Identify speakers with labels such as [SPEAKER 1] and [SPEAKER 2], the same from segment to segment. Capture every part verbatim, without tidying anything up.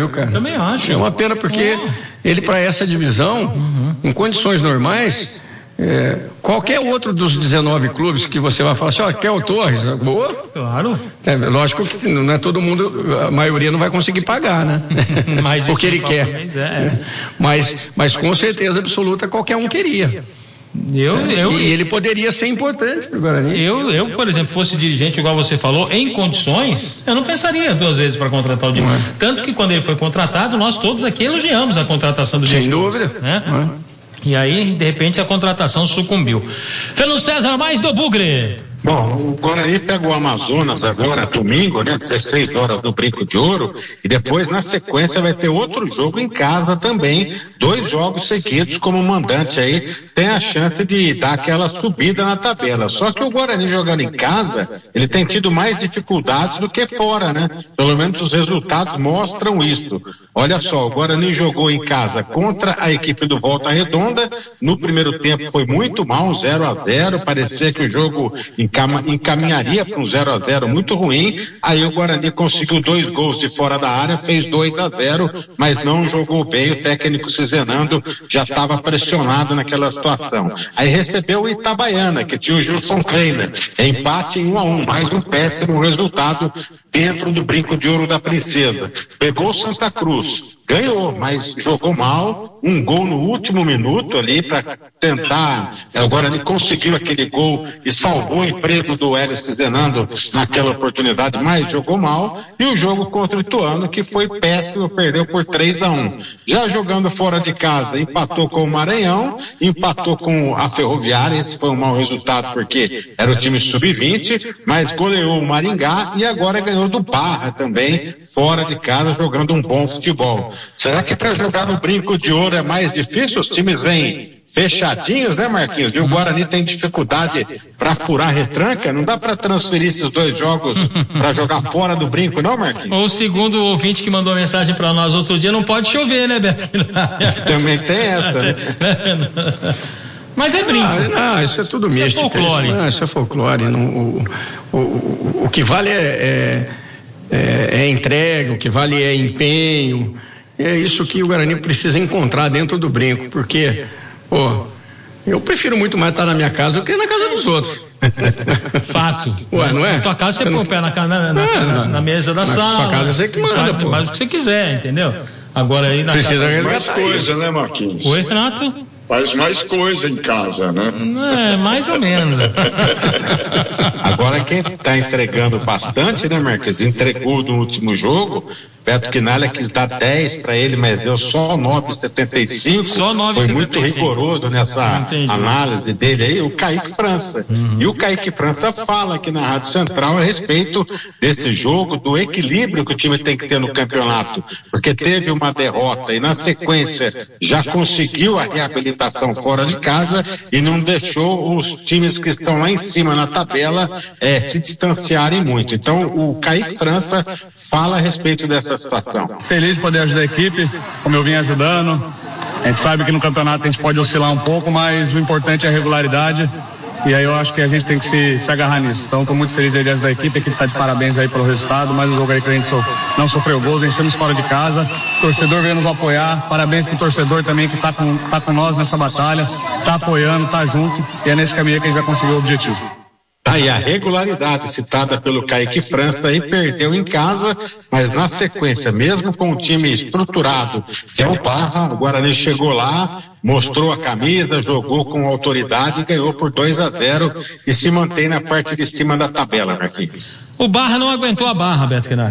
[SPEAKER 1] viu, cara?
[SPEAKER 2] Também acho.
[SPEAKER 1] É uma pena porque oh. ele, para essa divisão, uhum. em condições normais, é, qualquer outro dos dezenove clubes que você vai falar assim, ó, quer o Torres? Boa?
[SPEAKER 2] Claro.
[SPEAKER 1] É, lógico que não é todo mundo, a maioria não vai conseguir pagar, né?
[SPEAKER 2] Mas
[SPEAKER 1] o que ele quer.
[SPEAKER 2] É, é.
[SPEAKER 1] Mas, mas com certeza absoluta qualquer um queria.
[SPEAKER 2] Eu, eu,
[SPEAKER 1] e ele poderia ser importante para o Guarani.
[SPEAKER 2] Eu, eu, por exemplo, fosse dirigente, igual você falou, em condições, eu não pensaria duas vezes para contratar o Diego. É. Tanto que quando ele foi contratado, nós todos aqui elogiamos a contratação do Diego.
[SPEAKER 1] Sem dúvida.
[SPEAKER 2] Né? É. E aí, de repente, a contratação sucumbiu. Fernando César, mais do Bugre.
[SPEAKER 3] Bom, o Guarani pega o Amazonas agora, domingo, né? dezesseis horas no Brinco de Ouro, e depois, na sequência, vai ter outro jogo em casa também, dois jogos seguidos como mandante aí, tem a chance de dar aquela subida na tabela. Só que o Guarani jogando em casa, ele tem tido mais dificuldades do que fora, né? Pelo menos os resultados mostram isso. Olha só, o Guarani jogou em casa contra a equipe do Volta Redonda, no primeiro tempo foi muito mal, um zero a zero, parecia que o jogo encaminharia para um zero a zero muito ruim, aí o Guarani conseguiu dois gols de fora da área, fez dois a zero, mas não jogou bem, o técnico Cizenando já estava pressionado naquela situação. Aí recebeu o Itabaiana, que tinha o Gilson Kleiner, empate em um a um, mais um péssimo resultado dentro do Brinco de Ouro da Princesa. Pegou Santa Cruz, ganhou, mas jogou mal, um gol no último minuto ali para tentar, é, o Guarani conseguiu aquele gol e salvou o emprego do Hélio Cizenando naquela oportunidade, mas jogou mal, e o jogo contra o Ituano, que foi péssimo, perdeu por três a um. Já jogando fora de casa, empatou com o Maranhão, empatou com a Ferroviária, esse foi um mau resultado porque era o time sub vinte, mas goleou o Maringá e agora ganhou do Barra também, fora de casa, jogando um bom futebol. Será que para jogar no Brinco de Ouro é mais difícil? Os times vêm fechadinhos, né, Marquinhos? E o Guarani tem dificuldade para furar retranca? Não dá para transferir esses dois jogos para jogar fora do Brinco, não, Marquinhos?
[SPEAKER 2] Ou segundo o ouvinte que mandou mensagem para nós outro dia, não pode chover, né, Beto?
[SPEAKER 3] Também tem essa, né?
[SPEAKER 2] Mas é brinco.
[SPEAKER 1] Não, não, isso é tudo
[SPEAKER 2] isso
[SPEAKER 1] mística.
[SPEAKER 2] É folclore.
[SPEAKER 1] Isso, não, isso é folclore. Não, o, o, o, o que vale é, é, é, é entrega, o que vale é empenho. É isso que o Guarani precisa encontrar dentro do Brinco, porque, pô, eu prefiro muito mais estar na minha casa do que na casa dos outros.
[SPEAKER 2] Fato.
[SPEAKER 1] Ué, não é?
[SPEAKER 2] Na tua casa você põe o pé na, na, na, é, na, na mesa da sala.
[SPEAKER 1] Na sua casa você que manda,
[SPEAKER 2] faz,
[SPEAKER 1] pô.
[SPEAKER 2] faz o que você quiser, entendeu? Agora aí na
[SPEAKER 1] precisa
[SPEAKER 2] casa...
[SPEAKER 4] mais coisa, né, Marquinhos?
[SPEAKER 2] Oi, Renato?
[SPEAKER 4] Faz mais coisa em casa, né?
[SPEAKER 2] É, mais ou menos.
[SPEAKER 3] Agora quem está entregando bastante, né, Marquinhos? Entregou no último jogo, Beto Quinalha quis dar dez para ele, mas deu só nove vírgula setenta e cinco.
[SPEAKER 2] Só nove
[SPEAKER 3] Foi
[SPEAKER 2] vírgula setenta e cinco.
[SPEAKER 3] muito rigoroso nessa análise dele aí, o Kaique França. Uhum. E o Kaique França fala aqui na Rádio Central a respeito desse jogo, do equilíbrio que o time tem que ter no campeonato, porque teve uma derrota e na sequência já conseguiu a reabilitação fora de casa e não deixou os times que estão lá em cima na tabela é, se distanciarem muito. Então o Kaique França fala a respeito dessa situação.
[SPEAKER 5] Feliz de poder ajudar a equipe, como eu vim ajudando. A gente sabe que no campeonato a gente pode oscilar um pouco, mas o importante é a regularidade. E aí eu acho que a gente tem que se, se agarrar nisso. Então estou muito feliz aí de ajudar a equipe. A equipe está de parabéns aí pelo resultado. Mais um jogo aí que a gente so, não sofreu gols, vencemos fora de casa. O torcedor veio nos apoiar. Parabéns pro torcedor também que está com, tá com nós nessa batalha. Está apoiando, está junto. E é nesse caminho que a gente vai conseguir o objetivo.
[SPEAKER 3] Aí a regularidade citada pelo Kaique França aí perdeu em casa, mas na sequência, mesmo com o time estruturado, que é o Barra, o Guarani chegou lá, mostrou a camisa, jogou com autoridade e ganhou por dois a zero e se mantém na parte de cima da tabela, Marquinhos.
[SPEAKER 2] O Barra não aguentou a barra, Beto Quinalha.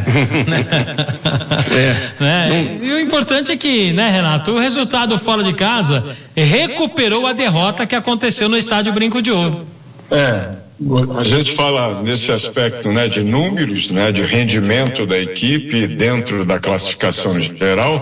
[SPEAKER 1] é.
[SPEAKER 2] Né? E o importante é que, né, Renato, o resultado fora de casa recuperou a derrota que aconteceu no estádio Brinco de Ouro.
[SPEAKER 4] É. A gente fala nesse aspecto, né, de números, né, de rendimento da equipe dentro da classificação geral,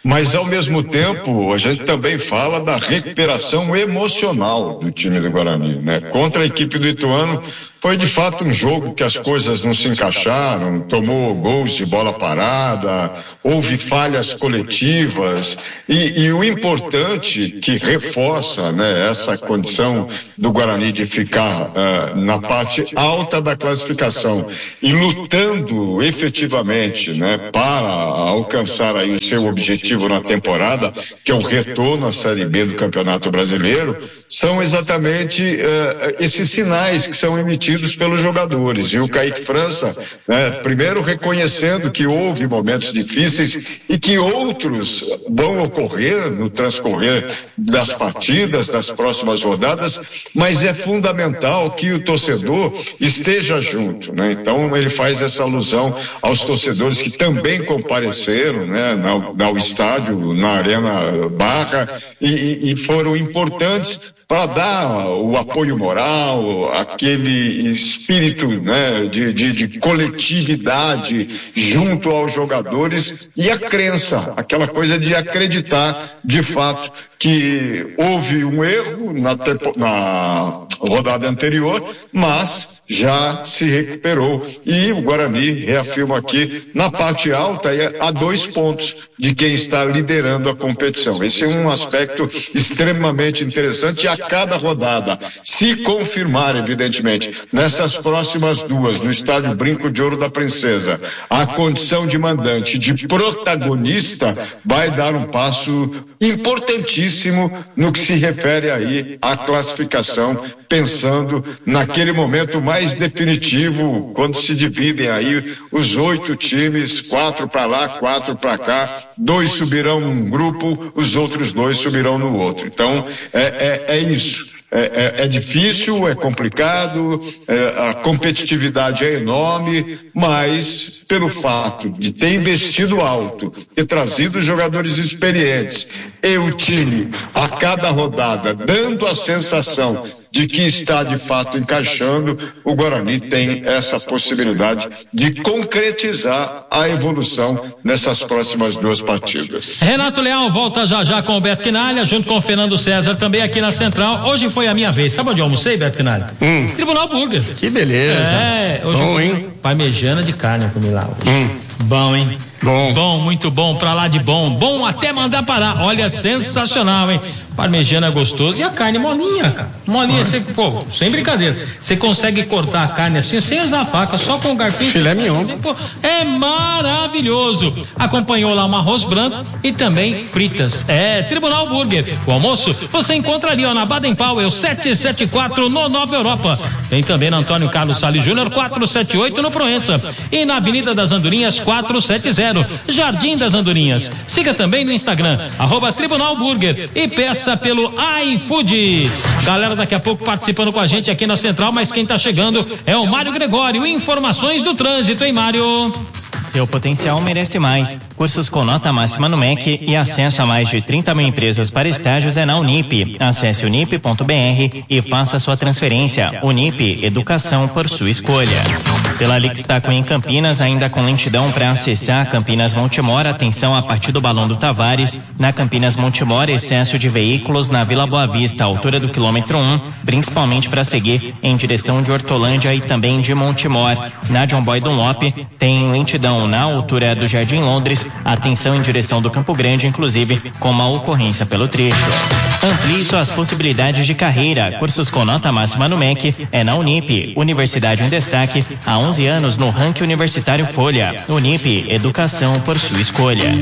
[SPEAKER 4] Mas, ao mesmo tempo, a gente também fala da recuperação emocional do time do Guarani, né? Contra a equipe do Ituano, foi de fato um jogo que as coisas não se encaixaram, tomou gols de bola parada, houve falhas coletivas, e, e o importante que reforça, né, essa condição do Guarani de ficar uh, na parte alta da classificação e lutando efetivamente, né, para alcançar aí o seu objetivo na temporada, que é o retorno à Série B do Campeonato Brasileiro, são exatamente uh, esses sinais que são emitidos pelos jogadores. E o Kaique França, né, primeiro reconhecendo que houve momentos difíceis e que outros vão ocorrer no transcorrer das partidas, das próximas rodadas, mas é fundamental que o torcedor esteja junto, né? Então ele faz essa alusão aos torcedores que também compareceram, né, na, na estádio, na Arena Barra, e, e foram importantes para dar o apoio moral, aquele espírito, né, de, de, de coletividade junto aos jogadores e a crença, aquela coisa de acreditar de fato que houve um erro na, tempo, na rodada anterior, mas já se recuperou. E o Guarani reafirma aqui na parte alta a dois pontos de quem está liderando a competição. Esse é um aspecto extremamente interessante e a cada rodada, se confirmar, evidentemente, nessas próximas duas, no estádio Brinco de Ouro da Princesa, a condição de mandante, de protagonista, vai dar um passo importantíssimo no que se refere aí à classificação, pensando naquele momento mais definitivo, quando se dividem aí os oito times, quatro para lá, quatro para cá, dois subirão num grupo, os outros dois subirão no outro. Então, é, é, é isso. É, é, é difícil, é complicado, é, a competitividade é enorme, mas pelo fato de ter investido alto, ter trazido jogadores experientes e o time a cada rodada dando a sensação de que está de fato encaixando, o Guarani tem essa possibilidade de concretizar a evolução nessas próximas duas partidas.
[SPEAKER 2] Renato Leal volta já já com o Beto Quinalha, junto com o Fernando César também aqui na Central. Hoje foi a minha vez. Sabe onde eu almocei, Beto Quinalha?
[SPEAKER 1] Hum.
[SPEAKER 2] Tribunal Burger.
[SPEAKER 1] Que beleza.
[SPEAKER 2] É, hoje
[SPEAKER 1] bom,
[SPEAKER 2] eu
[SPEAKER 1] hein?
[SPEAKER 2] Parmejana de carne eu comi lá hoje.
[SPEAKER 1] Hum.
[SPEAKER 2] Bom, hein?
[SPEAKER 1] Bom.
[SPEAKER 2] Bom, muito bom, pra lá de bom. Bom até mandar parar. Olha, sensacional, hein? Parmegiana é gostoso e a carne molinha, cara. Molinha, você, pô, sem brincadeira. Você consegue cortar a carne assim, sem usar a faca, só com o garfinho.
[SPEAKER 1] Filé mignon.
[SPEAKER 2] Assim, pô, é maravilhoso. Acompanhou lá um arroz branco e também fritas. É, Tribunal Burger. O almoço você encontra ali, ó, na Baden Powell, setecentos e setenta e quatro, no Nova Europa. Tem também na Antônio Carlos Salles Júnior, quatrocentos e setenta e oito, no Proença. E na Avenida das Andorinhas, quatrocentos e setenta, Jardim das Andorinhas. Siga também no Instagram, arroba Tribunal Burger, e peça pelo iFood. Galera, daqui a pouco participando com a gente aqui na Central, mas quem tá chegando é o Mário Gregório. Informações do trânsito, hein, Mário?
[SPEAKER 6] Seu potencial merece mais. Cursos com nota máxima no M E C e acesso a mais de trinta mil empresas para estágios é na Unip. Acesse unip ponto br e faça sua transferência. Unip, educação por sua escolha. Pela Lixtaco em Campinas, ainda com lentidão para acessar Campinas Montemor, atenção a partir do Balão do Tavares. Na Campinas Montemor, excesso de veículos na Vila Boa Vista, altura do quilômetro um, principalmente para seguir em direção de Hortolândia e também de Montemor. Na John Boy Dunlop, tem lentidão na altura do Jardim Londres, atenção em direção do Campo Grande, inclusive com uma ocorrência pelo trecho. Amplie suas possibilidades de carreira. Cursos com nota máxima no M E C é na Unip, Universidade em Destaque, há onze anos no ranking universitário Folha. Unip, educação por sua escolha.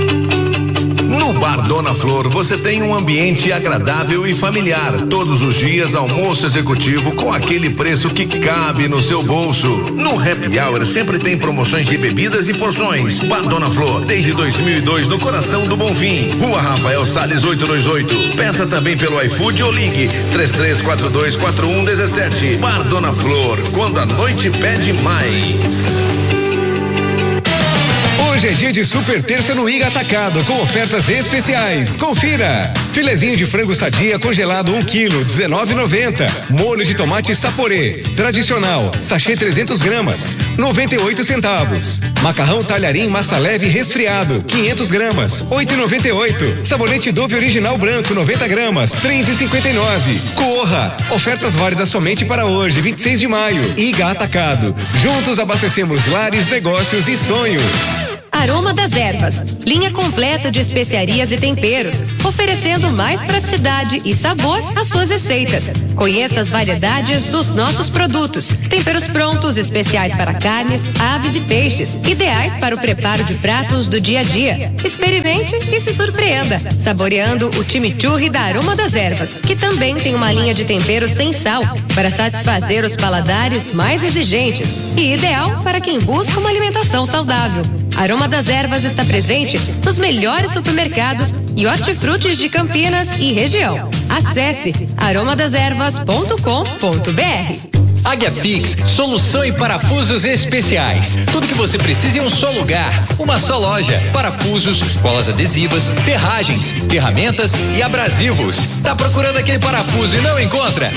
[SPEAKER 7] No Bar Dona Flor você tem um ambiente agradável e familiar. Todos os dias almoço executivo com aquele preço que cabe no seu bolso. No Happy Hour sempre tem promoções de bebidas e porções. Bar Dona Flor, desde dois mil e dois no coração do Bonfim. Rua Rafael Salles oitocentos e vinte e oito. Peça também pelo iFood ou ligue três três quatro dois quatro um um sete. Bar Dona Flor, quando a noite pede mais.
[SPEAKER 8] Hoje é dia de super terça no Iga Atacado, com ofertas especiais. Confira! Filezinho de frango sadia congelado um quilo, dezenove e noventa. Molho de tomate Saporê, tradicional, sachê trezentos gramas, noventa e oito centavos. Macarrão talharim massa leve resfriado, quinhentos gramas, oito e noventa e oito. Sabonete Dove original branco, noventa gramas, três e cinquenta e nove. Corra! Ofertas válidas somente para hoje, vinte e seis de maio. Iga Atacado. Juntos abastecemos lares, negócios e sonhos.
[SPEAKER 9] Aroma das Ervas, linha completa de especiarias e temperos, oferecendo mais praticidade e sabor às suas receitas. Conheça as variedades dos nossos produtos. Temperos prontos, especiais para carnes, aves e peixes, ideais para o preparo de pratos do dia a dia. Experimente e se surpreenda, saboreando o chimichurri da Aroma das Ervas, que também tem uma linha de temperos sem sal, para satisfazer os paladares mais exigentes e ideal para quem busca uma alimentação saudável. Aroma das Ervas está presente nos melhores supermercados e hortifrutis de Campinas e região. Acesse aroma das ervas ponto com ponto br.
[SPEAKER 10] Águia Fix, solução em parafusos especiais. Tudo que você precisa em um só lugar, uma só loja. Parafusos, colas adesivas, ferragens, ferramentas e abrasivos. Tá procurando aquele parafuso e não encontra?